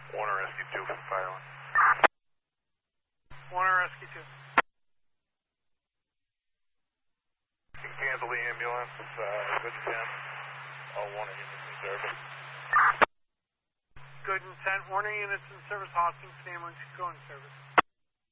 Warner Rescue 2 for filing. Warner Rescue 2. You can cancel the ambulance, good intent. All Warner units in service. Good intent. Warner units in service. Hoskins ambulance go in service.